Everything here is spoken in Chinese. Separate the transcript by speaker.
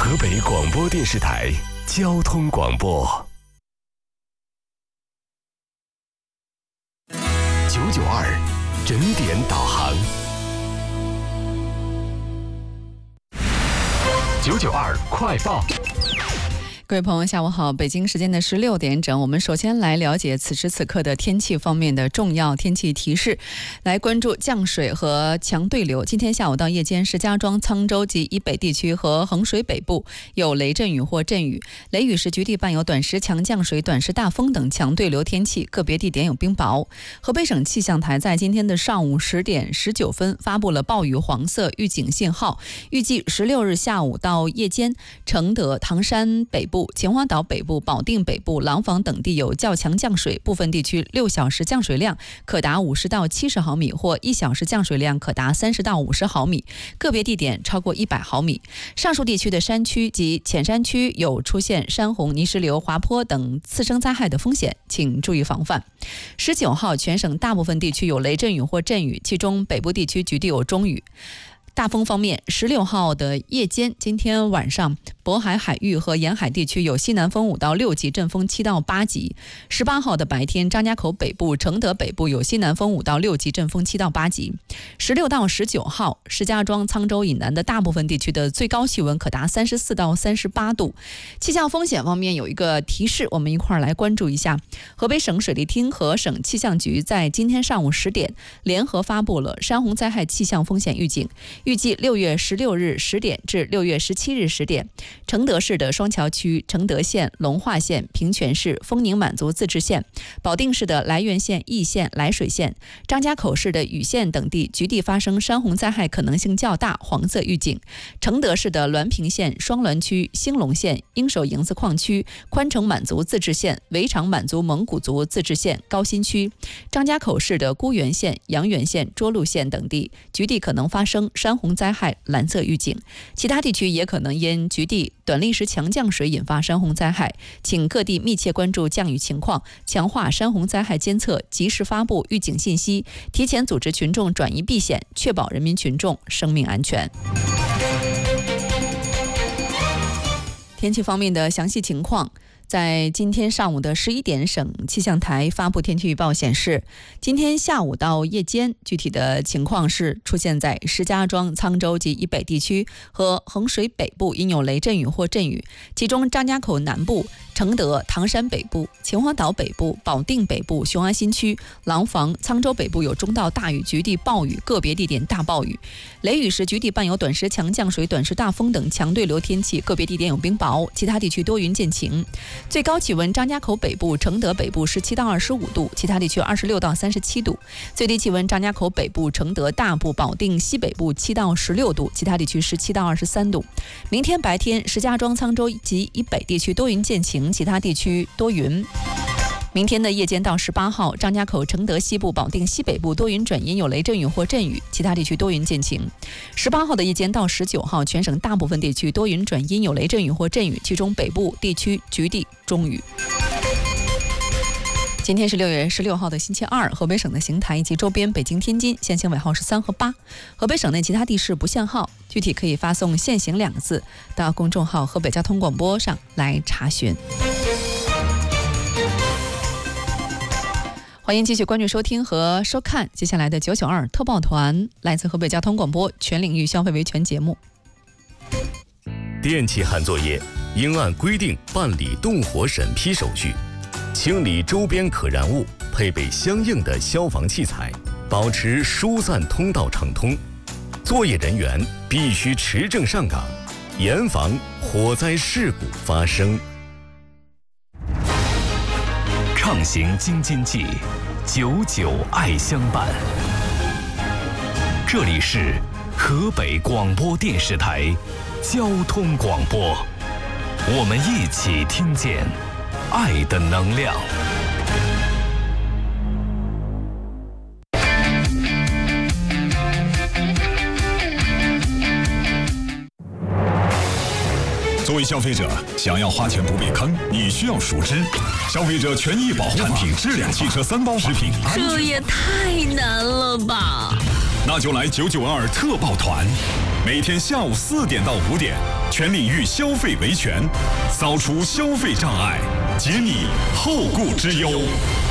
Speaker 1: 河北广播电视台交通广播992整点导航，992快报。
Speaker 2: 各位朋友下午好，北京时间的16点整，我们首先来了解此时此刻的天气方面的重要天气提示，来关注降水和强对流。今天下午到夜间，石家庄、沧州及以北地区和衡水北部有雷阵雨或阵雨，雷雨时局地伴有短时强降水、短时大风等强对流天气，个别地点有冰雹。河北省气象台在今天的上午10点19分发布了暴雨黄色预警信号，预计16日下午到夜间，承德、唐山北部、秦皇岛北部、保定北部、廊坊等地有较强降水，部分地区6小时降水量可达50到70毫米，或1小时降水量可达30到50毫米，个别地点超过100毫米。上述地区的山区及浅山区有出现山洪、泥石流、滑坡等次生灾害的风险，请注意防范。19号，全省大部分地区有雷阵雨或阵雨，其中北部地区局地有中雨。大风方面，16号的夜间，今天晚上渤海海域和沿海地区有西南风5到6级，阵风7到8级。18号的白天，张家口北部、承德北部有西南风5到6级，阵风7到8级。16到19号，石家庄、沧州以南的大部分地区的最高气温可达34到38度。气象风险方面有一个提示，我们一块儿来关注一下。河北省水利厅和省气象局在今天上午10点联合发布了山洪灾害气象风险预警。预计6月16日10点至6月17日10点，承德市的双桥区、承德县、龙化县、平泉市、丰宁满族自治县、保定市的涞源县、易县、涞水县、张家口市的禹县等地局地发生山洪灾害可能性较大，黄色预警。承德市的滦平县、双滦区、兴隆县、鹰首营子矿区、宽城满族自治县、围场满族蒙古族自治县、高新区、张家口市的孤源县、阳源县、涿鹿县等地局地可能发生山洪灾害，蓝色预警。其他地区也可能因局地短历时强降水引发山洪灾害，请各地密切关注降雨情况，强化山洪灾害监测，及时发布预警信息，提前组织群众转移避险，确保人民群众生命安全。天气方面的详细情况，在今天上午的11点，省气象台发布天气预报显示，今天下午到夜间，具体的情况是出现在石家庄、沧州及以北地区和衡水北部应有雷阵雨或阵雨，其中张家口南部、承德、唐山北部、秦皇岛北部、保定北部、雄安新区、廊坊、沧州北部有中到大雨，局地暴雨，个别地点大暴雨。雷雨时局地伴有短时强降水、短时大风等强对流天气，个别地点有冰雹，其他地区多云见晴。最高气温，张家口北部、承德北部17到25度，其他地区26到37度。最低气温，张家口北部、承德大部、保定西北部7到16度，其他地区17到23度。明天白天，石家庄、沧州及以北地区多云见晴，其他地区多云。明天的夜间到18号，张家口、承德西部、保定西北部多云转阴，有雷阵雨或阵雨，其他地区多云见晴。18号的夜间到19号，全省大部分地区多云转阴，有雷阵雨或阵雨，其中北部地区局地中雨。今天是6月16号的星期二，河北省的邢台以及周边北京、天津限行尾号是3和8，河北省内其他地市不限号，具体可以发送限行2个字到公众号河北交通广播上来查询。欢迎继续关注收听和收看接下来的992特报团，来自河北交通广播全领域消费维权节目。
Speaker 1: 电气焊作业应按规定办理动火审批手续，清理周边可燃物，配备相应的消防器材，保持疏散通道畅通。作业人员必须持证上岗，严防火灾事故发生。
Speaker 3: 畅行京津冀，99爱相伴。这里是河北广播电视台交通广播，我们一起听见爱的能量。
Speaker 4: 作为消费者，想要花钱不被坑，你需要熟知消费者权益保护产品质量、汽车3包食品。
Speaker 5: 这也太难了吧！
Speaker 4: 那就来992特报团。 每天下午4点到5点，全领域消费维权，扫除消费障碍，解你后顾之忧。